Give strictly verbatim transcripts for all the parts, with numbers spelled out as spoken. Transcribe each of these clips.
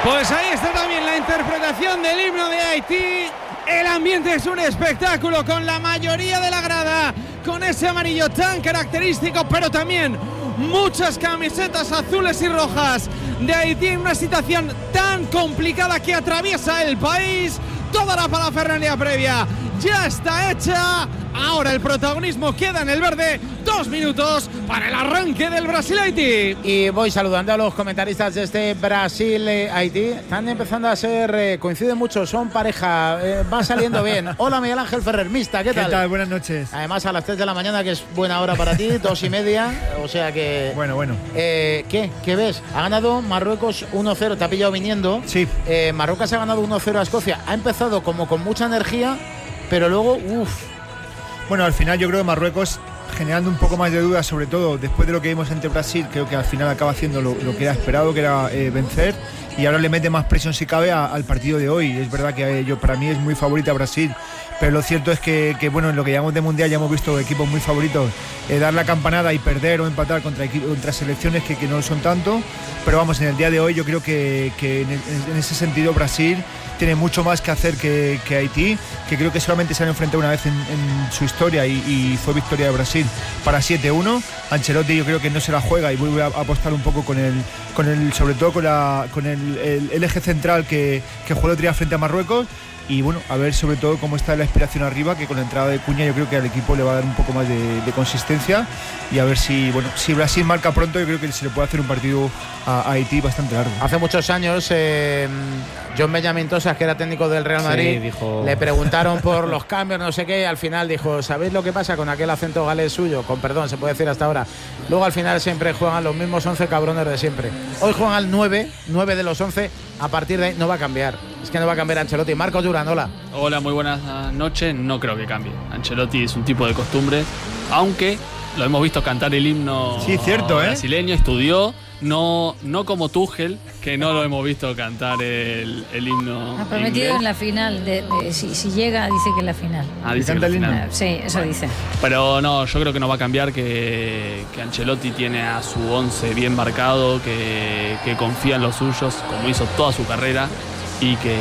Pues ahí está también la interpretación del himno de Haití. El ambiente es un espectáculo con la mayoría de la grada, con ese amarillo tan característico, pero también muchas camisetas azules y rojas de Haití en una situación tan complicada que atraviesa el país. Toda la parafernalia previa ya está hecha. Ahora el protagonismo queda en el verde. Dos minutos para el arranque del Brasil-Haití. Y voy saludando a los comentaristas de este Brasil-Haití. Están empezando a ser, eh, coinciden mucho, son pareja, eh, van saliendo bien. Hola Miguel Ángel Ferrer, Mista, ¿qué tal? ¿Qué tal? Buenas noches. Además a las tres de la mañana, que es buena hora para ti, dos y media, o sea que... Bueno, bueno. Eh, ¿Qué? ¿Qué ves? Ha ganado Marruecos uno cero, te ha pillado viniendo. Sí. Eh, Marruecos ha ganado uno cero a Escocia. Ha empezado como con mucha energía, pero luego, uff. Bueno, al final yo creo que Marruecos, generando un poco más de dudas, sobre todo después de lo que vimos ante Brasil, creo que al final acaba haciendo lo, lo que era esperado, que era eh, vencer, y ahora le mete más presión si cabe a, al partido de hoy. Es verdad que eh, yo, para mí es muy favorita Brasil, pero lo cierto es que, que bueno, en lo que llamamos de Mundial ya hemos visto equipos muy favoritos eh, dar la campanada y perder o empatar contra, contra selecciones que, que no son tanto, pero vamos, en el día de hoy yo creo que, que en, en ese sentido Brasil tiene mucho más que hacer que, que Haití, que creo que solamente se han enfrentado una vez en, en su historia y, y fue victoria de Brasil para siete uno. Ancelotti yo creo que no se la juega y vuelve a apostar un poco con el, con el sobre todo con, la, con el, el, el eje central que, que jugó el otro día frente a Marruecos. Y bueno, a ver sobre todo cómo está la inspiración arriba, que con la entrada de Cuña yo creo que al equipo le va a dar un poco más de, de consistencia, y a ver si, bueno, si Brasil marca pronto, yo creo que se le puede hacer un partido a, a Haití bastante largo. Hace muchos años eh, John Benjamín Tosas, que era técnico del Real Madrid, sí, dijo... le preguntaron por los cambios, no sé qué, y al final dijo, ¿sabéis lo que pasa con aquel acento galés suyo? Con perdón, se puede decir hasta ahora. Luego al final siempre juegan los mismos once cabrones de siempre. Hoy juegan al nueve, nueve de los once, a partir de ahí no va a cambiar. Es que no va a cambiar Ancelotti. Marcos Durán, hola. Hola, muy buenas noches. No creo que cambie. Ancelotti es un tipo de costumbre, aunque lo hemos visto cantar el himno sí, cierto, brasileño, ¿eh? Estudió, no, no como Tuchel, que no lo hemos visto cantar el, el himno. Ha prometido inglés. En la final, de, de, si, si llega, dice que en la final. Ah, dice que en la final. Sí, eso bueno. dice. Pero no, yo creo que no va a cambiar, que, que Ancelotti tiene a su once bien marcado, que, que confía en los suyos, como hizo toda su carrera. Y que,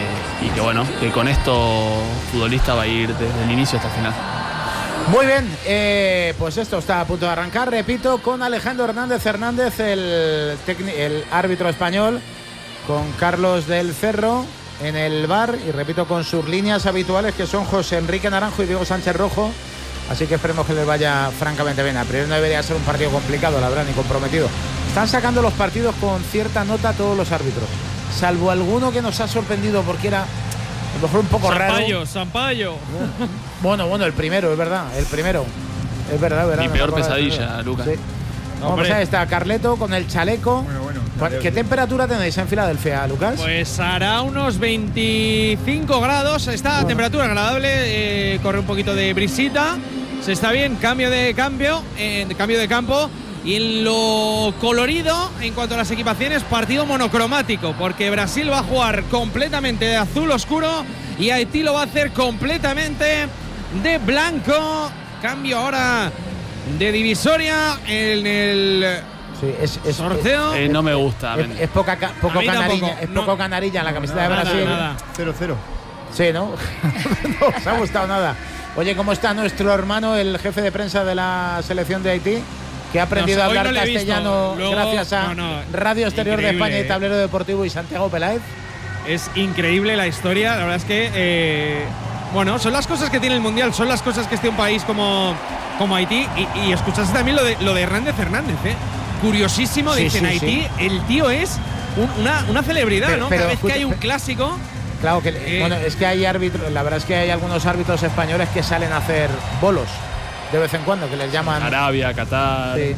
y que bueno, que con esto futbolista va a ir desde el inicio hasta el final. Muy bien, eh, pues esto está a punto de arrancar, repito, con Alejandro Hernández Hernández, el, el árbitro español, con Carlos del Cerro en el V A R, y repito, con sus líneas habituales, que son José Enrique Naranjo y Diego Sánchez Rojo. Así que esperemos que les vaya francamente bien. A priori no debería ser un partido complicado, la verdad, ni comprometido. Están sacando los partidos con cierta nota todos los árbitros, salvo alguno que nos ha sorprendido porque era a lo mejor un poco Sampaio, raro. Sampaio. Bueno, bueno, el primero, es verdad, el primero. Es verdad, verdad. Mi peor pesadilla, Lucas. Sí. No, pues ahí está Carleto con el chaleco. Bueno, bueno, ¿Qué temperatura tenéis en Filadelfia, Lucas? Pues hará unos veinticinco grados. Está bueno. Temperatura agradable, eh, corre un poquito de brisita. Se está bien, cambio de cambio, eh, cambio de campo. Y en lo colorido, en cuanto a las equipaciones, partido monocromático, porque Brasil va a jugar completamente de azul oscuro y Haití lo va a hacer completamente de blanco. Cambio ahora de divisoria en el sí, es, es, sorteo. Eh, no me gusta. Es, es poca, poco canarilla, es poco no, canarilla en la camiseta nada, de Brasil. Nada. cero cero. Sí, ¿no? No os ha gustado nada. Oye, ¿cómo está nuestro hermano, el jefe de prensa de la selección de Haití? Que ha aprendido no, a hablar no castellano Luego, gracias a no, no, Radio Exterior de España y Tablero Deportivo y Santiago Peláez. Es increíble la historia, la verdad es que eh, bueno, son las cosas que tiene el Mundial, son las cosas que esté un país como, como Haití. Y, y escuchaste también lo de, lo de Hernández Hernández, ¿eh? Curiosísimo, sí, dicen sí, Haití, sí. El tío es un, una, una celebridad, pero, ¿no? Cada pero, vez que hay un clásico. Claro que eh, bueno, es que hay árbitros, la verdad es que hay algunos árbitros españoles que salen a hacer bolos de vez en cuando, que les llaman Arabia, Qatar. Sí,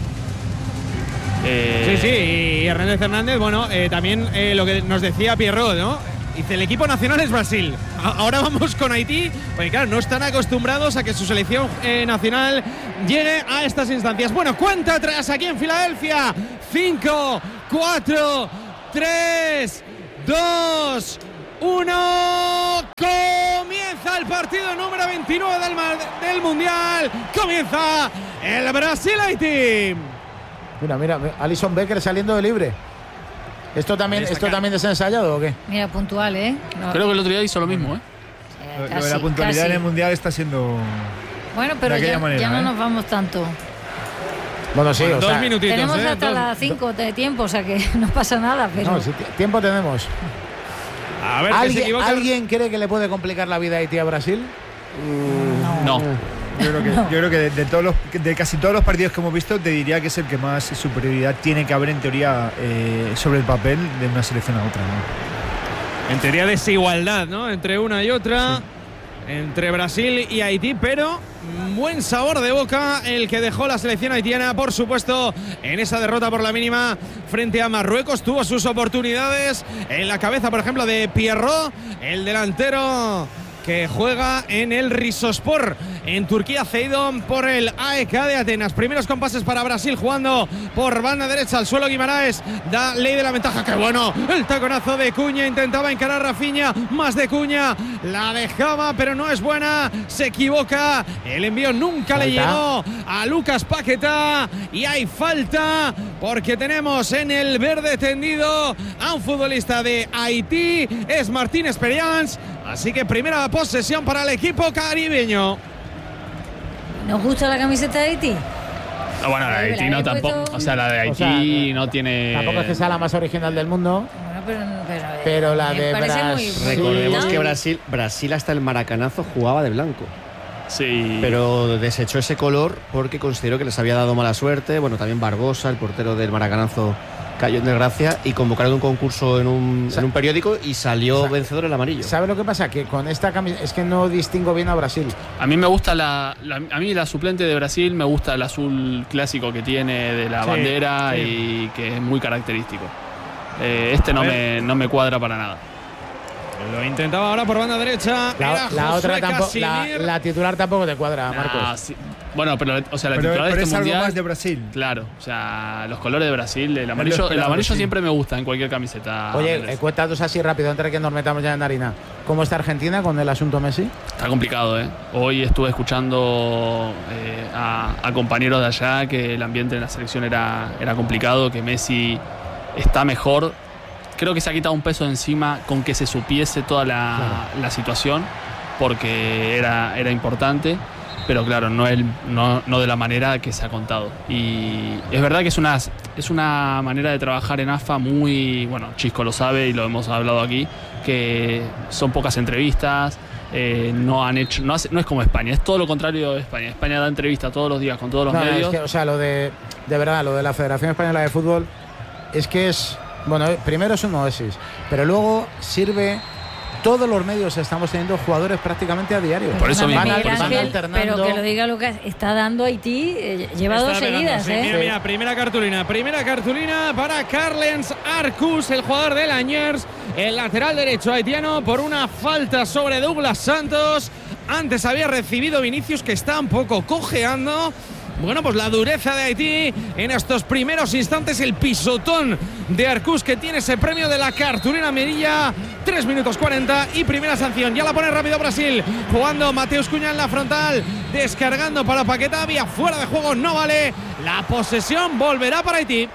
eh... sí, sí, y Hernández Hernández, bueno, eh, también eh, lo que nos decía Pierrot, ¿no? Dice, el equipo nacional es Brasil. Ahora vamos con Haití, porque claro, no están acostumbrados a que su selección eh, nacional llegue a estas instancias. Bueno, cuenta atrás aquí en Filadelfia. cinco, cuatro, tres, dos, uno. Comienza el partido número veintinueve del, del Mundial. Comienza el Brasil-Haití. Mira, mira, Alison Becker saliendo de libre. ¿Esto también, ¿Esto también es ensayado o qué? Mira, puntual, ¿eh? No. Creo que el otro día hizo lo mismo, ¿eh? Eh, Lo, casi, lo de la puntualidad casi. en el Mundial está siendo... Bueno, pero de aquella ya, manera, ya no ¿eh? nos vamos tanto. Bueno, sí, Bueno, o dos sea, minutitos. Tenemos ¿eh? hasta Dos- las cinco de tiempo, o sea que no pasa nada, pero... no, sí, t- tiempo tenemos. A ver, que se ¿Alguien, equivoca. ¿Alguien cree que le puede complicar la vida a Haití a Brasil? No. Yo creo que, yo creo que de, de todos los, de casi todos los partidos que hemos visto, te diría que es el que más superioridad tiene que haber en teoría eh, sobre el papel de una selección a otra, ¿no? En teoría desigualdad, ¿no? Entre una y otra, sí. Entre Brasil y Haití, pero buen sabor de boca el que dejó la selección haitiana, por supuesto, en esa derrota por la mínima frente a Marruecos. Tuvo sus oportunidades en la cabeza, por ejemplo, de Pierrot, el delantero que juega en el Rizospor en Turquía, cedido por el A E K de Atenas. Primeros compases para Brasil, jugando por banda derecha al suelo. Guimaraes da ley de la ventaja. ¡Qué bueno! El taconazo de Cuña, intentaba encarar a Rafinha, más de Cuña, la dejaba, pero no es buena, se equivoca, el envío nunca falta. Le llegó a Lucas Paquetá y hay falta porque tenemos en el verde tendido a un futbolista de Haití, es Martín Esperians. Así que primera posesión para el equipo caribeño. ¿Nos gusta la camiseta de Haití? No, bueno, la de Haití no tampoco. O sea, la de Haití o sea, no tiene. Tampoco es que sea la más original del mundo. Bueno, pero, pero, Pero la me de parece muy Brasil- Recordemos bonita. que Brasil, Brasil hasta el maracanazo jugaba de blanco. Sí. Pero desechó ese color porque consideró que les había dado mala suerte. Bueno, también Barbosa, el portero del maracanazo, cayó en desgracia y convocaron un concurso en un, O sea, en un periódico y salió o sea, vencedor el amarillo. ¿Sabe lo que pasa? Que con esta camiseta es que no distingo bien a Brasil. A mí me gusta la, la- a mí la suplente de Brasil me gusta el azul clásico que tiene de la Sí, bandera sí. y que es muy característico. Eh, este A no ver. me, no me cuadra para nada. Lo intentaba ahora por banda derecha. La, Era la Josué otra tampoco, la, Casimir. la titular tampoco te cuadra, Marcos. Ah, sí. Bueno, pero o sea, la Pero, titular pero de es este algo mundial, más de Brasil. claro, o sea, los colores de Brasil, el amarillo, el esperado, amarillo sí. siempre me gusta en cualquier camiseta. Oye, Méndez. eh, cuéntanos así rápido antes de que nos metamos ya en harina. ¿Cómo está Argentina con el asunto Messi? Está complicado, ¿eh? Hoy estuve escuchando eh, a, a compañeros de allá que el ambiente en la selección era, era complicado, que Messi está mejor. Creo que se ha quitado un peso de encima con que se supiese toda la, Claro. la situación, porque era, era importante, pero claro, no, el, no, no de la manera que se ha contado. Y es verdad que es una, es una manera de trabajar en A F A muy, bueno, Chisco lo sabe y lo hemos hablado aquí, que son pocas entrevistas. Eh, no han hecho, no, hace- no es como España, es todo lo contrario de España. España da entrevistas todos los días con todos los No, no, medios. es que, o sea, lo de, de verdad, lo de la Federación Española de Fútbol es que es, bueno, eh, primero es un oasis, pero luego sirve, todos los medios estamos teniendo jugadores prácticamente a diario. Por eso Perdóname, mismo, Miguel por eso Ángel, mismo. pero que lo diga Lucas, está dando Haití, eh, lleva Está dos pegando, seguidas, sí. ¿eh? Mira, mira, primera cartulina. Primera cartulina para Carlens Arcus, el jugador de Laniers, el lateral derecho haitiano, por una falta sobre Douglas Santos. Antes había recibido Vinicius, que está un poco cojeando. Bueno, pues la dureza de Haití en estos primeros instantes, el pisotón de Arcus, que tiene ese premio de la cartulina amarilla. tres minutos cuarenta y primera sanción. Ya la pone rápido Brasil, jugando Mateus Cuña en la frontal, descargando para Paquetá, vía fuera de juego, no vale. La posesión volverá para Haití.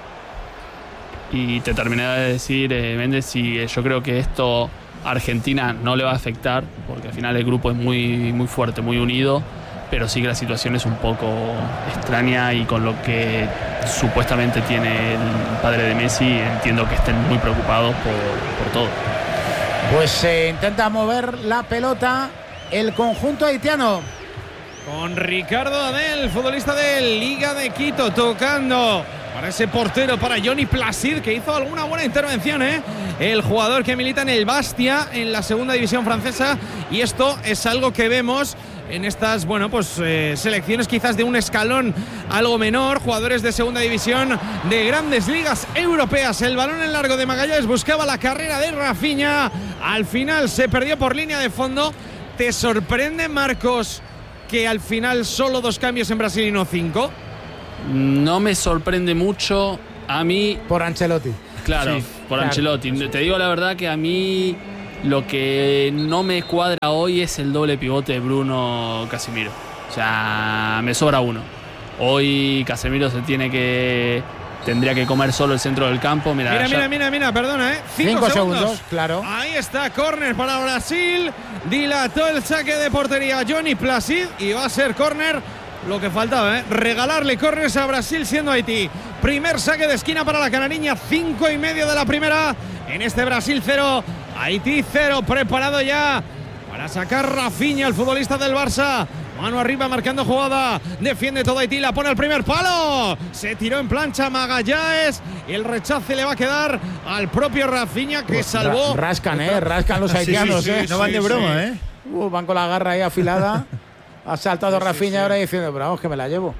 Y te terminé de decir, eh, Méndez, y eh, yo creo que esto a Argentina no le va a afectar, porque al final el grupo es muy, muy fuerte, muy unido, pero sí que la situación es un poco extraña y con lo que supuestamente tiene el padre de Messi, entiendo que estén muy preocupados por, por todo. Pues se intenta mover la pelota el conjunto haitiano. Con Ricardo Adel, futbolista de Liga de Quito, tocando para ese portero, para Johnny Placid, que hizo alguna buena intervención, ¿eh? El jugador que milita en el Bastia, en la segunda división francesa, y esto es algo que vemos en estas, bueno, pues eh, selecciones quizás de un escalón algo menor, jugadores de segunda división de grandes ligas europeas. El balón en largo de Magallanes buscaba la carrera de Rafinha, al final se perdió por línea de fondo. ¿Te sorprende, Marcos, que al final solo dos cambios en Brasil y no cinco? No me sorprende mucho a mí. Por Ancelotti. Claro, Sí, por claro. Ancelotti. Te digo la verdad que a mí lo que no me cuadra hoy es el doble pivote de Bruno Casemiro. O sea, me sobra uno. Hoy Casemiro se tiene que tendría que comer solo el centro del campo. Mira, Mira, ya- mira, mira, mira, perdona, ¿eh? Cinco, Cinco segundos. segundos, claro. Ahí está, córner para Brasil. Dilató el saque de portería Johnny Placid y va a ser córner. Lo que faltaba, ¿eh? Regalarle córneres a Brasil siendo Haití. Primer saque de esquina para la canariña. Cinco y medio de la primera. En este Brasil cero, Haití cero. Preparado ya para sacar Rafinha, el futbolista del Barça. Mano arriba marcando jugada. Defiende todo Haití. La pone al primer palo. Se tiró en plancha Magallanes. Y el rechace le va a quedar al propio Rafinha que Pues salvó. ra- rascan, ¿eh? Rascan los haitianos, Sí, sí, sí, ¿eh? no van de sí, broma, sí. ¿eh? Uh, van con la garra ahí afilada. Ha saltado Rafinha ahora diciendo, pero vamos, que me la llevo.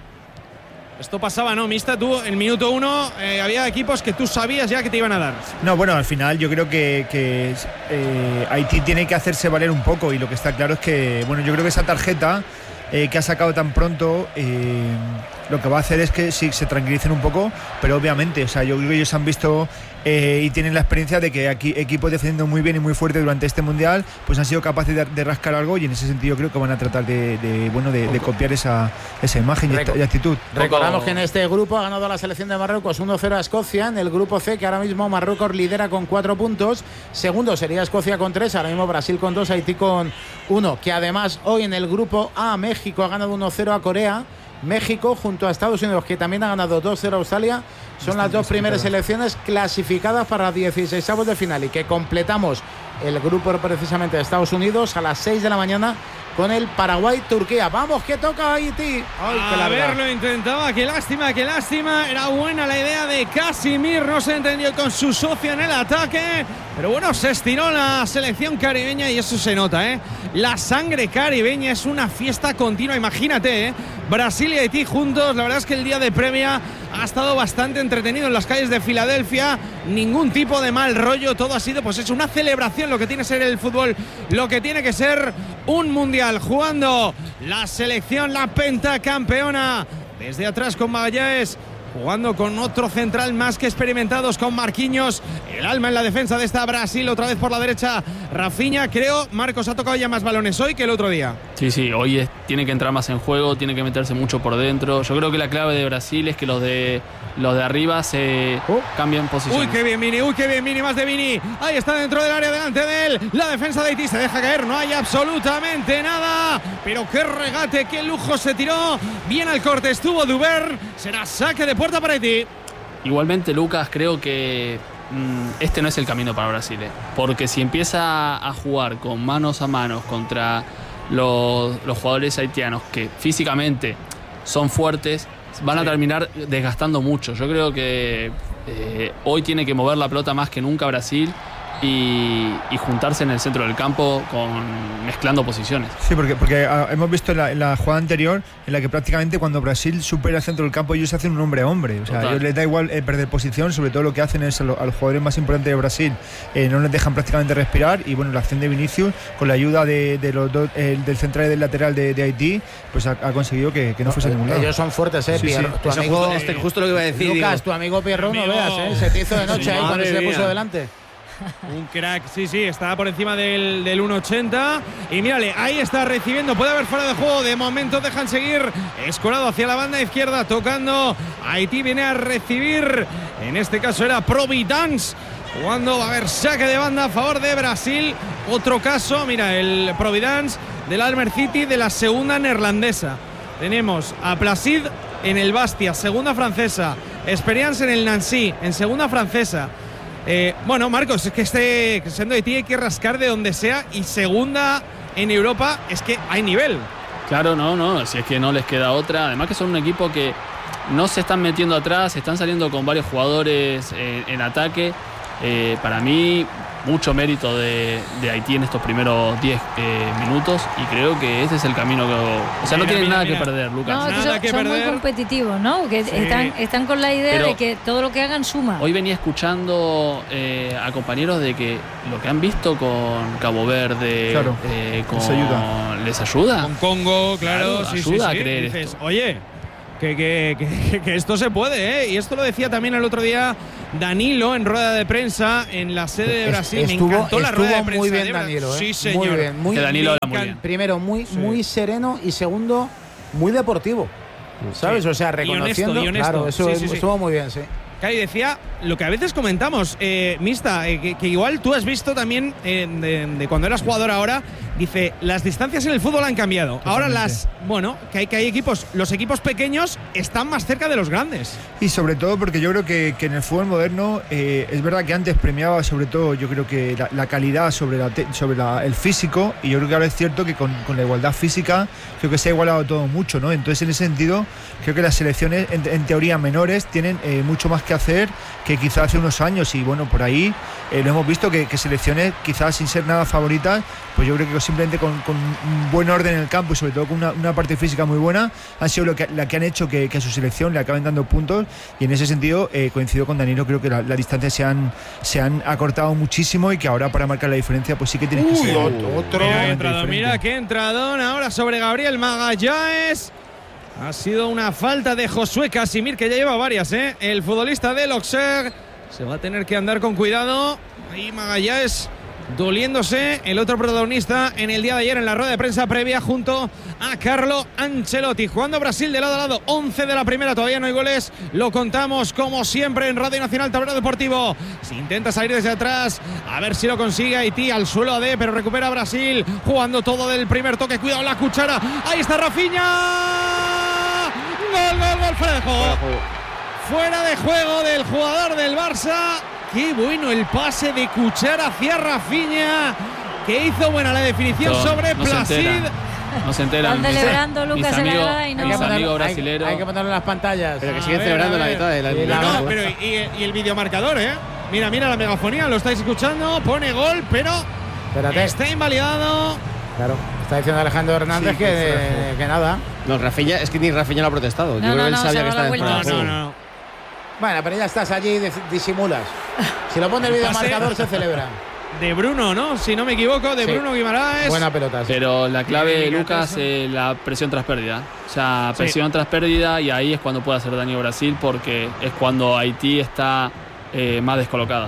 Esto pasaba, ¿no, Mista? Tú, en minuto uno, eh, había equipos que tú sabías ya que te iban a dar. No, bueno, al final yo creo que, que eh, Haití tiene que hacerse valer un poco y lo que está claro es que, bueno, yo creo que esa tarjeta eh, que ha sacado tan pronto eh, lo que va a hacer es que sí, se tranquilicen un poco, pero obviamente, o sea, yo creo que ellos han visto eh, y tienen la experiencia de que aquí equipos defendiendo muy bien y muy fuerte durante este mundial, pues han sido capaces de, de rascar algo y en ese sentido creo que van a tratar de, de, bueno, de, de copiar esa, esa imagen y, esta- y actitud. Recordamos que en este grupo ha ganado la selección de Marruecos uno cero a Escocia. En el grupo C, que ahora mismo Marruecos lidera con cuatro puntos. Segundo sería Escocia con tres. Ahora mismo Brasil con dos, Haití con uno. Que además hoy en el grupo A, México ha ganado uno cero a Corea. México junto a Estados Unidos, que también ha ganado dos cero a Australia, son las dos primeras selecciones clasificadas para dieciseisavos de final y que completamos el grupo precisamente de Estados Unidos a las seis de la mañana con el Paraguay-Turquía. Vamos, que toca Haití. Ay, qué A larga. ver, lo intentaba, qué lástima, qué lástima. Era buena la idea de Casimir, no se entendió con su socio en el ataque. Pero bueno, se estiró la selección caribeña y eso se nota, ¿eh? La sangre caribeña es una fiesta continua, imagínate, ¿eh? Brasil y Haití juntos, la verdad es que el día de previa ha estado bastante entretenido en las calles de Filadelfia. Ningún tipo de mal rollo, todo ha sido pues es una celebración, lo que tiene que ser el fútbol, lo que tiene que ser un mundial. Jugando la selección, la pentacampeona, desde atrás con Magallanes, jugando con otro central más que experimentados, con Marquinhos, el alma en la defensa de esta Brasil, otra vez por la derecha Rafinha. Creo, Marcos, ha tocado ya más balones hoy que el otro día. Sí, sí, hoy es- tiene que entrar más en juego, tiene que meterse mucho por dentro. Yo creo que la clave de Brasil es que los de los de arriba se Oh. cambien posiciones. Uy, qué bien Vini, uy, qué bien Vini, más de Vini. Ahí está dentro del área, delante de él. La defensa de Haití se deja caer, no hay absolutamente nada. Pero qué regate, qué lujo se tiró. Bien al corte estuvo Duvern. Será saque de puerta para Haití. Igualmente, Lucas, creo que mm, este no es el camino para Brasil, ¿eh? Porque si empieza a jugar con manos a manos contra los, los jugadores haitianos que físicamente son fuertes, van a terminar desgastando mucho. Yo creo que eh, hoy tiene que mover la pelota más que nunca Brasil y, y juntarse en el centro del campo con mezclando posiciones. Sí, porque, porque ah, hemos visto en la, en la jugada anterior en la que prácticamente cuando Brasil supera el centro del campo ellos hacen un hombre a hombre. O sea, a Total. ellos les da igual eh, perder posición, sobre todo lo que hacen es a, lo- a los jugadores más importantes de Brasil eh, no les dejan prácticamente respirar y bueno, la acción de Vinicius con la ayuda de, de los dos, el, del central y del lateral de, de Haití, pues ha, ha conseguido que, que no fuese a ningún lado. Ellos son fuertes, eh, Sí, Pierre. sí. Tu Eso amigo, justo, este, justo lo que iba a decir. Lucas, digo, tu amigo Pierro, no Amigo. veas, ¿eh? Se te hizo de noche Sí, ahí cuando madre se le puso mía. delante. Un crack, sí, sí, está por encima del, del uno ochenta. Y mírale, ahí está recibiendo. Puede haber fuera de juego. De momento dejan seguir. Escorado hacia la banda izquierda, tocando. Haití viene a recibir. En este caso era Providence. Jugando, va a haber saque de banda a favor de Brasil. Otro caso, mira, el Providence del Almer City de la segunda neerlandesa. Tenemos a Placid en el Bastia, segunda francesa. Experience en el Nancy, en segunda francesa. Eh, bueno, Marcos, es que este siendo Haití hay que rascar de donde sea y segunda en Europa es que hay nivel. Claro, no, no, si es que no les queda otra. Además que son un equipo que no se están metiendo atrás, están saliendo con varios jugadores en, en ataque. Eh, para mí, mucho mérito de, de Haití en estos primeros diez eh, minutos y creo que ese es el camino que... O sea, no Mira, tienen mira, nada mira. que perder, Lucas. No, es que Nada son, que son muy perder. competitivos, ¿no? Que Sí. están, están con la idea Pero- de que todo lo que hagan suma. Hoy venía escuchando eh, a compañeros de que lo que han visto con Cabo Verde Claro, eh, con, les ayuda. ¿les ayuda? Con Congo, claro, Claro, sí, ayuda sí, a sí. creer Dices, esto. oye, que, que, que, que esto se puede, ¿eh? Y esto lo decía también el otro día Danilo en rueda de prensa en la sede de Es- Brasil. estuvo- Me encantó la estuvo rueda de prensa muy bien de Bra- Danilo, ¿eh? Sí, Muy señor. bien, muy Que Danilo bien. habla muy bien. Primero, muy, Sí. muy sereno y segundo, muy deportivo. ¿Sabes? O sea, Y honesto, reconociendo. y honesto. Claro, eso Sí, es- sí, sí. estuvo muy bien, sí. Claro, y decía lo que a veces comentamos, eh, Mista, eh, que, que igual tú has visto también eh, de, de cuando eras jugador ahora, dice, las distancias en el fútbol han cambiado. Totalmente. Ahora las, bueno, que hay, que hay equipos, los equipos pequeños están más cerca de los grandes. Y sobre todo porque yo creo que, que en el fútbol moderno eh, es verdad que antes premiaba sobre todo, yo creo que la, la calidad sobre, la te, sobre la, el físico, y yo creo que ahora es cierto que con, con la igualdad física creo que se ha igualado todo mucho, ¿no? Entonces en ese sentido creo que las selecciones en, en teoría menores tienen eh, mucho más que hacer que quizás hace unos años, y bueno, por ahí eh, lo hemos visto que, que selecciones quizás sin ser nada favoritas, pues yo creo que simplemente con, con un buen orden en el campo y sobre todo con una, una parte física muy buena han sido lo que, la que han hecho que, que a su selección le acaben dando puntos, y en ese sentido eh, coincido con Danilo, creo que las la distancias se han, se han acortado muchísimo y que ahora para marcar la diferencia pues sí que tienes que ser otro, otro mira que entrado, mira que entradón ahora sobre Gabriel Magallanes. Ha sido una falta de Josué Casimir, que ya lleva varias, ¿eh? El futbolista del Auxerre se va a tener que andar con cuidado. Ahí Magallanes doliéndose, el otro protagonista en el día de ayer en la rueda de prensa previa junto a Carlo Ancelotti. Jugando Brasil de lado a lado, once de la primera, todavía no hay goles, lo contamos como siempre en Radio Nacional Tablero Deportivo. Se intenta salir desde atrás, a ver si lo consigue. Haití al suelo A D, pero recupera Brasil, jugando todo del primer toque, cuidado la cuchara, ahí está Rafinha. Gol, gol, gol, fuera de juego. Fuera de juego del jugador del Barça. Qué bueno el pase de Cuchara hacia Rafinha, que hizo buena la definición no, sobre no Placid. Se no se enteran. Están celebrando mis, Lucas mis amigos, en la grada y no. mis amigos hay, brasileros. hay que ponerlo en las pantallas. Pero que A siguen ver, celebrando a la ver. mitad de la, Y la- No, no, pero y, y el videomarcador, ¿eh? Mira, mira la megafonía, lo estáis escuchando. Pone gol, pero Espérate. está invalidado. Claro, está diciendo Alejandro Hernández Sí, que, que fuera de juego. que nada. No, Rafinha, es que ni Rafinha lo ha protestado. No, Yo creo no, que él no, sabía se que va a dar estaba en fuera de vueltas. No, juego. no, no. Bueno, pero ya estás allí y dis- disimulas. Si lo pone el El videomarcador pase. se celebra. De Bruno, ¿no? Si no me equivoco, de Sí. Bruno Guimaraes. Buena pelota. sí. Pero la clave, Bien, Lucas, Gato, es la presión tras pérdida. O sea, Sí. presión tras pérdida, y ahí es cuando puede hacer daño Brasil, porque es cuando Haití está eh, más descolocada.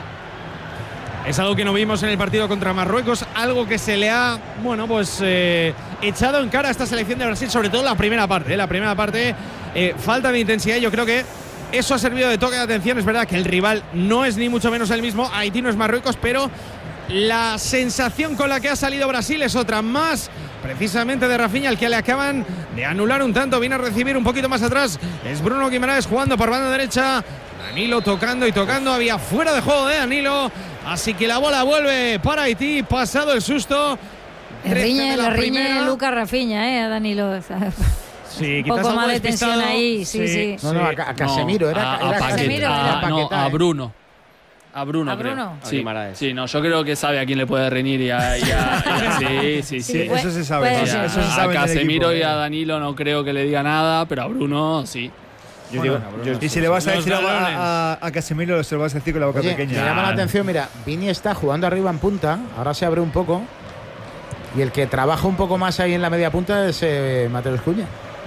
Es algo que no vimos en el partido contra Marruecos, algo que se le ha, bueno, pues eh, echado en cara a esta selección de Brasil, sobre todo la primera parte. ¿eh? La primera parte, eh, falta de intensidad. Yo creo que eso ha servido de toque de atención. Es verdad que el rival no es ni mucho menos el mismo. Haití no es Marruecos, pero la sensación con la que ha salido Brasil es otra más, precisamente de Rafinha, al que le acaban de anular un tanto. Viene a recibir un poquito más atrás. Es Bruno Guimaraes jugando por banda derecha. Danilo tocando y tocando. Había fuera de juego de Danilo. Así que la bola vuelve para Haití. Pasado el susto. Le trece riñe, de la le riñe primera. Lucas Rafinha, ¿eh? A Danilo. O sea, Sí, un quizás poco algo más de despistado. tensión ahí, sí, sí. No, no, a, Ca- a Casemiro. No, era, a, era a Paqueta, Casemiro, Casemiro, era a- Paqueta, no, a eh. Bruno. A Bruno, ¿A creo. Bruno? A Sí, Guimaraes. sí, no, yo creo que sabe a quién le puede reñir y a, y a- y a- sí, sí, sí. Sí, Sí, puede- eso se sabe. puede Eso, ser, eso puede se ser. sabe A en el Casemiro equipo. y a Danilo no creo que le diga nada, pero a Bruno sí. Yo Bueno, digo- yo- y si le vas a Los decir a, balones. a, a Casemiro, se lo vas a decir con la boca Oye, pequeña. me llama la atención, mira, Vini está jugando arriba en punta, ahora se abre un poco, y el que trabaja un poco más ahí en la media punta es eh, Mateus Cunha.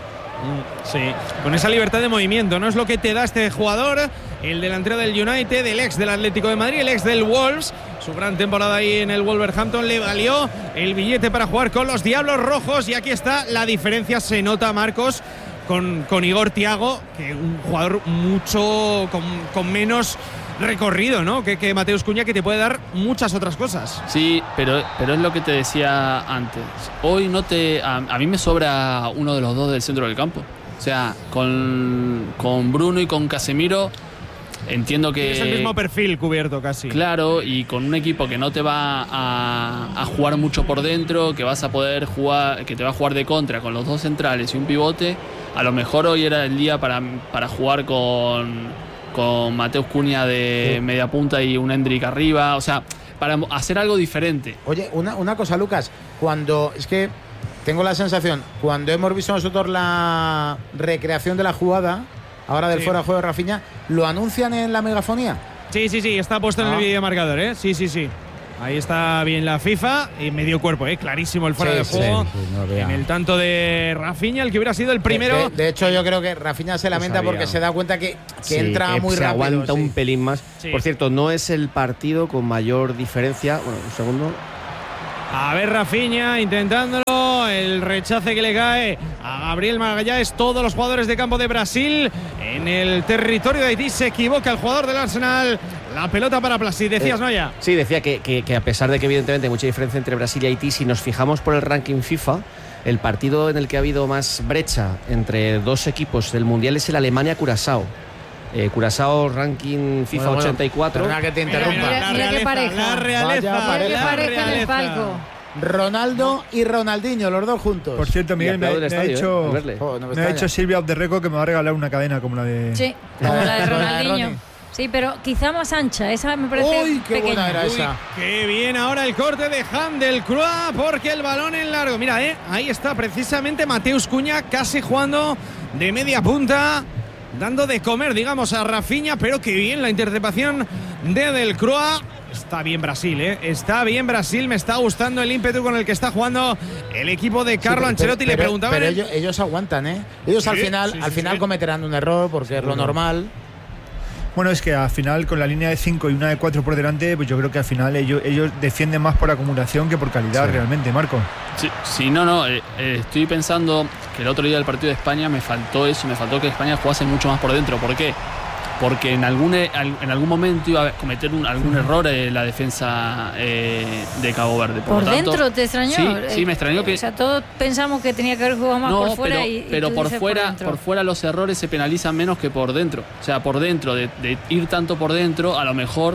Sí, con esa libertad de movimiento, ¿no? Es lo que te da este jugador, el delantero del United, el ex del Atlético de Madrid, el ex del Wolves. Su gran temporada ahí en el Wolverhampton le valió el billete para jugar con los Diablos Rojos, y aquí está la diferencia, se nota, Marcos, con, con Igor Thiago, que un jugador mucho con, con menos recorrido, ¿no? Que, que Mateus Cunha, que te puede dar muchas otras cosas. Sí, pero, pero es lo que te decía antes. Hoy no te. A, a mí me sobra uno de los dos del centro del campo. O sea, con, con Bruno y con Casemiro, entiendo que. Es el mismo perfil cubierto casi. Claro, y con un equipo que no te va a, a jugar mucho por dentro, que vas a poder jugar, que te va a jugar de contra con los dos centrales y un pivote, a lo mejor hoy era el día para, para jugar con, con Mateus Cunha de Sí. media punta y un Endrick arriba, o sea, para hacer algo diferente. Oye, una, una cosa, Lucas, cuando es que tengo la sensación, cuando hemos visto nosotros la recreación de la jugada, ahora del Sí. fuera de juego de Rafinha, ¿lo anuncian en la megafonía? Sí, sí, sí, está puesto en Ah. el videomarcador, ¿eh? Sí, sí, sí. Ahí está bien la FIFA y medio cuerpo, ¿eh? Clarísimo el fuera Sí, de sí, juego. sí, no vea. En el tanto de Rafinha, el que hubiera sido el primero. De, de- de hecho, yo creo que Rafinha se lamenta sabía. porque se da cuenta que, que Sí, entra que muy se rápido. aguanta sí. un pelín más. Sí. Por cierto, no es el partido con mayor diferencia. Bueno, un segundo. A ver, Rafinha intentándolo. el rechace que le cae a Gabriel Magallanes. Todos los jugadores de campo de Brasil en el territorio de Haití. Se equivoca el jugador del Arsenal. La pelota para Placid. Decías, eh, Noya. Sí, decía que, que, que a pesar de que evidentemente hay mucha diferencia entre Brasil y Haití, si nos fijamos por el ranking FIFA, el partido en el que ha habido más brecha entre dos equipos del Mundial es el Alemania-Curazao. Eh, Curazao, ranking FIFA Bueno, bueno, ochenta y cuatro. perdona que te interrumpa. Mira, mira qué pareja. La realeza. Vaya pareja. Qué la pareja en el realeza. palco. Ronaldo y Ronaldinho, los dos juntos. Por cierto, Miguel, me, aplaude me el ha estadio, hecho, eh, al verle. Oh, no me me ha extraña. hecho Silvia Abderreco que me va a regalar una cadena como la de. Sí, como la de La de Ronaldinho. Ronnie. Sí, pero quizá más ancha. Esa me parece Uy, qué pequeña. buena era Uy, esa. qué bien ahora el corte de Handelcroix, porque el balón en largo. Mira, eh, ahí está precisamente Mateus Cunha casi jugando de media punta, dando de comer, digamos, a Rafinha, pero qué bien la interceptación de Delcroix. Está bien Brasil, ¿eh? Está bien Brasil. Me está gustando el ímpetu con el que está jugando el equipo de Carlo Sí, Ancelotti. pero- Le preguntaban. Pero el- ellos, ellos aguantan, ¿eh? Ellos al Sí, final, sí, al sí, final sí. cometerán un error porque es lo normal. Bueno, es que al final con la línea de cinco y una de cuatro por delante, pues yo creo que al final ellos, ellos defienden más por acumulación que por calidad Sí. realmente, Marco. Sí, sí, no, no. eh, eh, estoy pensando que el otro día del partido de España me faltó eso, me faltó que España jugase mucho más por dentro. ¿Por qué? Porque en algún, al- en algún momento iba a cometer un- algún error eh, la defensa eh, de Cabo Verde. ¿Por lo tanto- dentro te extrañó? Sí, sí, me extrañó que. O sea, todos pensamos que tenía que haber jugado más No, por fuera pero, y, y pero tú por dices fuera, dentro. por fuera los errores se penalizan menos que por dentro. O sea, por dentro, de, de ir tanto por dentro, a lo mejor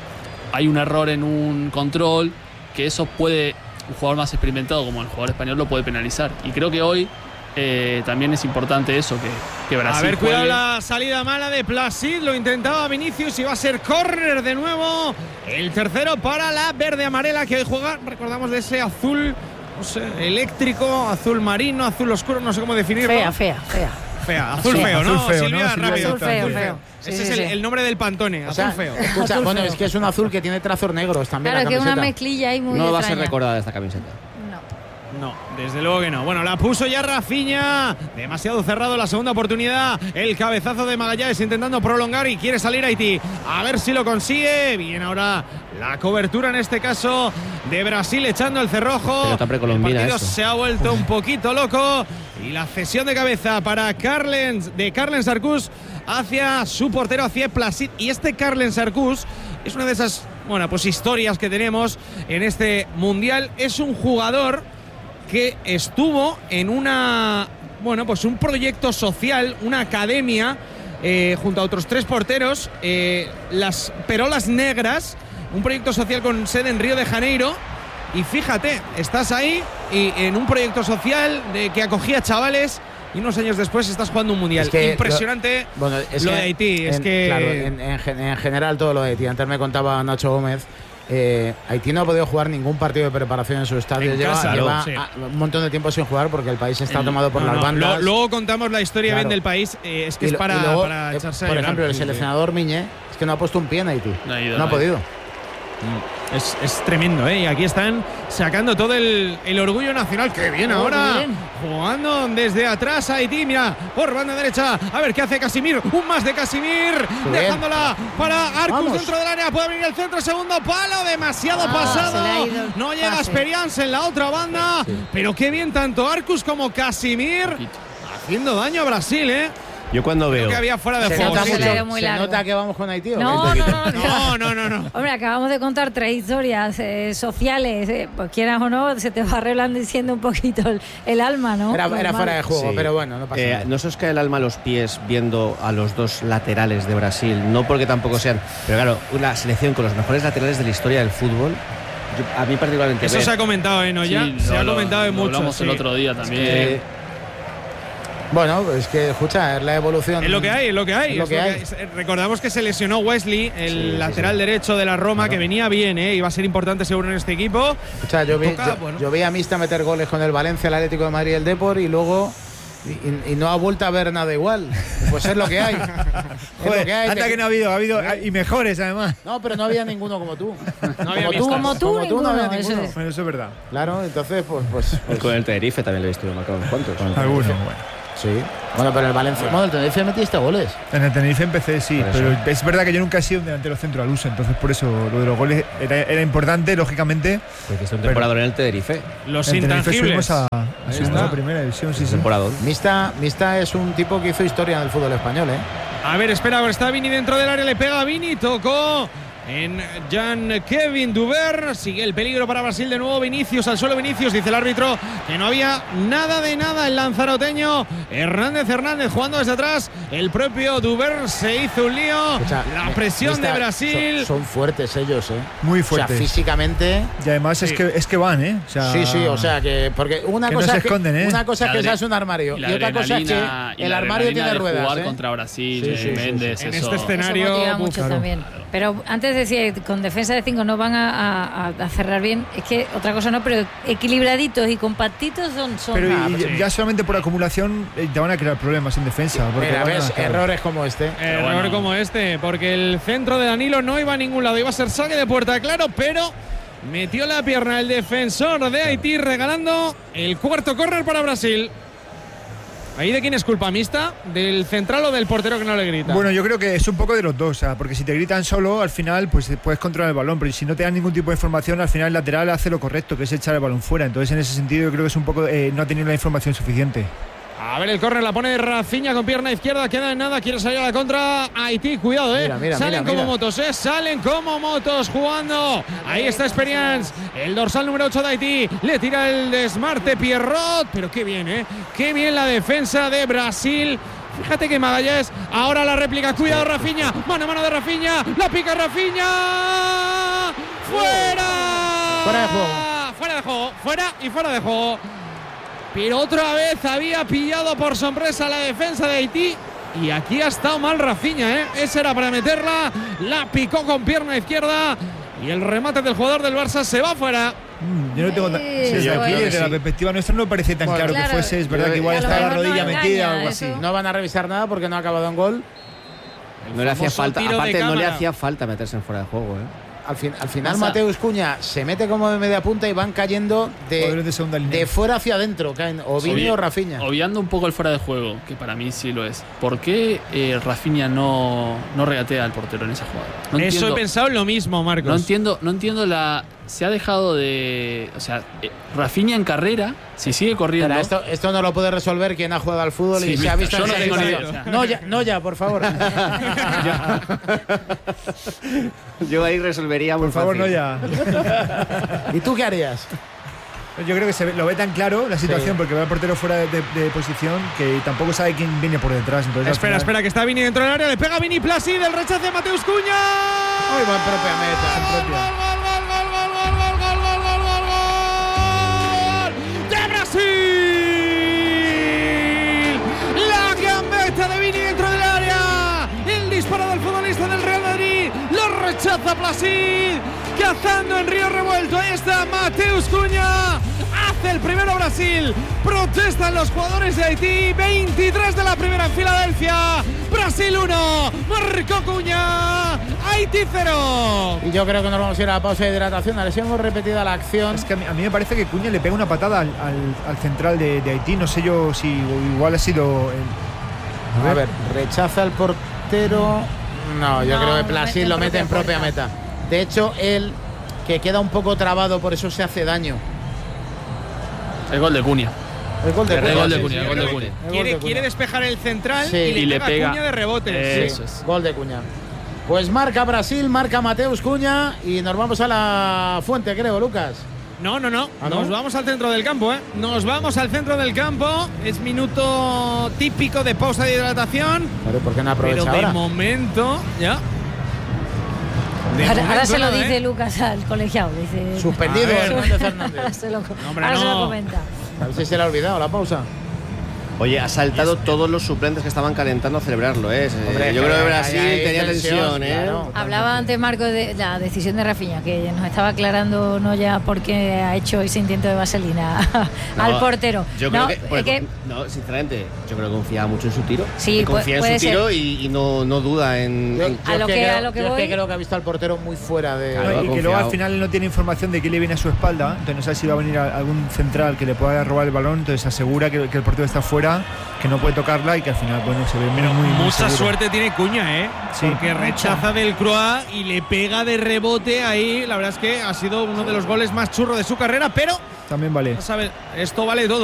hay un error en un control que eso puede, un jugador más experimentado como el jugador español lo puede penalizar. Y creo que hoy eh, también es importante eso, que, que Brasil A ver, cuidado juegue. la salida mala de Placid. Lo intentaba Vinicius y va a ser córner de nuevo. El tercero para la verde amarela que hoy juega. Recordamos de ese azul, no sé, eléctrico, azul marino, azul oscuro, no sé cómo definirlo. Fea, fea, fea. Fea, azul Fea. feo, ¿no? Azul feo, Silvia, ¿no? Silvia, rápido. Azul feo, feo. Ese Sí, es sí, el, sí. el nombre del Pantone, O azul sea, feo. escucha, Azul bueno, feo. es que es un azul que tiene trazos negros también. Claro, la que es una camiseta. mezclilla ahí muy No va a ser extraña. recordada esta camiseta. No. No, desde luego que no. Bueno, la puso ya Rafinha. Demasiado cerrado la segunda oportunidad. El cabezazo de Magallanes intentando prolongar y quiere salir Haití. A ver si lo consigue. Bien ahora la cobertura en este caso de Brasil echando el cerrojo. Pelota precolombina El partido esto. se ha vuelto un poquito loco. Y la cesión de cabeza para Carlens, de Carlens Arcús hacia su portero, hacia Placid. Y este Carlens Arcús es una de esas, bueno, pues historias que tenemos en este mundial. Es un jugador que estuvo en una, bueno, pues un proyecto social, una academia, eh, junto a otros tres porteros, eh, las Perolas Negras, un proyecto social con sede en Río de Janeiro. Y fíjate, estás ahí y en un proyecto social de que acogía chavales y unos años después estás jugando un mundial. Es que Impresionante lo, bueno, es lo que de Haití. Es en- que claro, en, en gen- en general todo lo de Haití. Antes me contaba Nacho Gómez. Eh, Haití no ha podido jugar ningún partido de preparación en su estadio. En Lleva, casa, lleva sí. a- un montón de tiempo sin jugar porque el país está El- tomado por no, las no, bandas. lo- luego contamos la historia Claro. bien del país. eh, es que Y es lo- para, y luego, para eh, echarse a por llorar. ejemplo, el Sí, sí. seleccionador Miñé es que no ha puesto un pie en Haití. No ha ido, no no ha ha podido. Es, es tremendo, ¿eh? Y aquí están sacando todo el, el orgullo nacional. ¡Qué bien Oh, ahora! bien. Jugando desde atrás Haití. Mira, por banda derecha. A ver qué hace Casimir. Un más de Casimir. Qué bien. Dejándola para Arcus Vamos. dentro del área. Puede venir el centro. Segundo palo. Demasiado Ah, se le ha pasado. ido el No llega pase. Experience en la otra banda. Pero qué bien tanto Arcus como Casimir. Haciendo daño a Brasil, ¿eh? Yo cuando Creo veo que había fuera de Se, juego. nota, se sí. le ha mucho- ido muy se largo. nota que vamos con Haití. ¿o qué? No, no, no, no. No, no, no, no. Hombre, acabamos de contar tres historias eh, sociales, eh, pues quieras o no, se te va reblandeciendo un poquito el, el alma, ¿no? Era, era Normal. fuera de juego, Sí. pero bueno, no pasa Eh, nada. ¿No se os cae el alma a los pies viendo a los dos laterales de Brasil? No porque tampoco sean, pero claro, una selección con los mejores laterales de la historia del fútbol. Yo- a mí particularmente Eso ver- se ha comentado, ¿eh? ¿No? Ya Sí, se lo- ha lo- comentado en lo mucho. hablamos el sí. otro día también. que- Bueno, es que, escucha, es la evolución. Es lo que hay, es lo que hay. Es lo es que lo que hay. hay. Es- Recordamos que se lesionó Wesley, el Sí, sí, lateral sí. derecho de la Roma, Claro. que venía bien, ¿eh? Iba a ser importante seguro en este equipo. Escucha, yo vi, Toca, yo, bueno. yo vi a Mista meter goles con el Valencia, el Atlético de Madrid y el Depor y luego. Y, y no ha vuelto a ver nada igual. Pues es lo que hay. Es lo Joder, que hay. anda Te- que no ha habido, ha habido y mejores además. No, pero no había ninguno como tú. No había como, visto. tú Como tú, como tú no había ninguno, eso ninguno. es. Bueno, eso es verdad. Claro, entonces, pues. pues, pues- Con el Tenerife también lo he visto yo marcado unos cuantos. Algunos, bueno. Sí. Bueno, pero el Valencia, bueno, el Tenerife metiste goles. En el Tenerife empecé, sí, Por pero eso. es verdad que yo nunca he sido un delantero centro al uso, entonces por eso lo de los goles era, era importante, lógicamente. Porque es un temporador en el Tenerife. Los En Tenerife intangibles. subimos a, subimos está. a primera división, sí, sí. Temporador. Mista, Mista es un tipo que hizo historia en el fútbol español, ¿eh? A ver, espera, ahora está Vini dentro del área, le pega a Vini, tocó en Jan-Kevin Duber, sigue el peligro para Brasil de nuevo, Vinicius al suelo, Vinicius, dice el árbitro que no había nada de nada el lanzaroteño, Hernández Hernández jugando desde atrás, el propio Duber se hizo un lío, O sea, la me- presión Mista, de Brasil. Son, son fuertes ellos, ¿eh? Muy O sea, fuertes. físicamente. Y además Sí. es que es que van, ¿eh? O sea, Sí, sí, o sea que. Porque una Que no cosa se es que, esconden, ¿eh? una cosa es La que adre- seas un armario y y, la otra cosa es que adrenalina- y el la armario adrenalina tiene de ruedas. jugar ¿eh? contra Brasil, Sí, sí, eh, sí, Méndez, En eso. este escenario. Eso motiva uf, mucho claro. también. Pero antes decía, con defensa de cinco no van a, a- a cerrar bien. Es que otra cosa no, pero equilibraditos y compactitos son. son Pero ah, y- sí. ya solamente por acumulación eh, te van a crear problemas en defensa. Porque Mira, van a- ves, claro. errores como este. Error bueno. como este, porque el centro de Danilo no iba a ningún lado, iba a ser saque de puerta, claro, pero metió la pierna el defensor de Haití regalando el cuarto córner para Brasil. ¿Ahí de quién es culpa, Mista? ¿Del central o del portero que no le grita? Bueno, yo creo que es un poco de los dos, o sea, porque si te gritan solo, al final pues puedes controlar el balón, pero si no te dan ningún tipo de información, al final el lateral hace lo correcto, que es echar el balón fuera. Entonces, en ese sentido, yo creo que es un poco eh, no ha tenido la información suficiente. A ver, el córner la pone Rafinha con pierna izquierda, queda en nada, quiere salir a la contra Haití, cuidado, eh. Mira, mira, salen mira, como mira. motos, eh, salen como motos jugando. Ahí está Experience, el dorsal número ocho de Haití, le tira el desmarte Pierrot, pero qué bien, eh, qué bien la defensa de Brasil. Fíjate que Magallanes, ahora la réplica, cuidado Rafinha, mano a mano de Rafinha, la pica Rafinha, fuera, Fuera de juego. fuera de juego, fuera y fuera de juego. Pero otra vez había pillado por sorpresa la defensa de Haití. Y aquí ha estado mal Rafinha, ¿eh? Esa era para meterla. La picó con pierna izquierda. Y el remate del jugador del Barça se va fuera. Mm, yo no tengo tan- Sí, desde bueno, aquí, desde sí. la perspectiva nuestra, no parece tan Bueno, claro, claro. que fuese. Es verdad Yo- que igual a lo está la mejor no rodilla engaña metida o algo eso. así. No van a revisar nada porque no ha acabado en gol. No le hacía famoso falta, tiro de aparte no le cámara. hacía falta meterse en fuera de juego, ¿eh? Al, fin, al final, Pasa- Mateus Cuña se mete como de media punta y van cayendo Jugadores de, de segunda línea. de fuera hacia adentro. Caen o Vini Obvi- o Rafinha. Obviando un poco el fuera de juego, que para mí sí lo es. ¿Por qué eh, Rafinha no, no regatea al portero en esa jugada? No Eso entiendo, he pensado en lo mismo, Marcos. no entiendo, no entiendo la. Se ha dejado de. O sea, eh, Rafinha en carrera, si sigue corriendo. Espera, esto, esto no lo puede resolver quien ha jugado al fútbol Sí, y se ha visto yo en no esa tengo ni situación. idea. No ya, no ya, por favor. Yo ahí resolvería muy Por favor, no fácil. ya. ¿Y tú qué harías? Yo creo que se ve- lo ve tan claro la situación Sí. porque va el portero fuera de, de- de posición que tampoco sabe quién viene por detrás. Entonces, al Espera, final- espera, que está Vini dentro del área. Le pega Vini Placid, el rechazo de Mateus Cuña. Ay, va en propia meta. Gol, gol, gol, gol, gol, gol, gol, gol, gol, gol, gol, gol, gol de Brasil. La gambeta de Vini dentro del área. El disparo del futbolista del Real Madrid. Lo rechaza Placid. Cazando en Río Revuelto. Ahí está Mateus Cuña. Hace el primero Brasil. Protestan los jugadores de Haití. veintitrés de la primera en Filadelfia. Brasil uno. Marcó Cuña. Haití cero. Y yo creo que nos vamos a ir a la pausa de hidratación. A ver si hemos repetido la acción. Es que a mí, a mí me parece que Cuña le pega una patada al, al- al central de, de Haití. No sé yo si igual ha sido. el- A ver, rechaza el portero. No, yo No, creo que lo Placid mete en lo mete en propia propia puerta. meta. De hecho, él, que queda un poco trabado, por eso se hace daño. El gol de Cunha. El gol de El Cunha. gol de sí, Cunha, sí, el gol de sí. Cunha. El gol Quiere, de Cunha. quiere despejar el central Sí. y le Y le pega, pega. Cuña de rebote. Eh, Sí, Eso es. gol de Cuña. Pues marca Brasil, marca Mateus Cuña y nos vamos a la fuente, creo, Lucas. No, no, no. ¿Ah, no? Nos vamos al centro del campo, ¿eh? Nos vamos al centro del campo. Es minuto típico de pausa de hidratación. Pero ¿por qué no Pero aprovecha de ahora? momento, ya. De Ahora, ahora momento se lo nada, dice ¿eh? Lucas al colegiado. Dice, Suspendido A ver. Hernández Hernández. se lo, hombre, ahora se no. lo comenta. A ver si se le ha olvidado la pausa. Oye, ha saltado todos los suplentes que estaban calentando a celebrarlo, ¿eh? Hombre, Yo que creo que hay- Brasil hay tenía tensión, tensión, ¿eh? claro. Hablaba antes Marco de la decisión de Rafinha, que nos estaba aclarando no ya porque ha hecho ese intento de vaselina al No, portero. Yo no, creo que, pues, es que no, sinceramente, yo creo que confiaba mucho en su tiro. Sí, Y confía pu- puede en su tiro ser. y, y no, no duda en. Yo, en- yo A es lo que- creo, a lo que yo es voy- que creo que ha visto al portero muy fuera de. Claro, y ha que luego confiado. al final no tiene información de quién le viene a su espalda. Entonces no sabe si va a venir a- algún central que le pueda robar el balón. Entonces asegura que, que el portero está fuera. fuera, que no puede tocarla y que al final, bueno, se ve menos muy, muy Mucha seguro. suerte tiene Cuña, ¿eh? Sí. Porque rechaza del Croix y le pega de rebote ahí. La verdad es que ha sido uno de los goles más churros de su carrera, pero También vale. a saber, esto vale todo.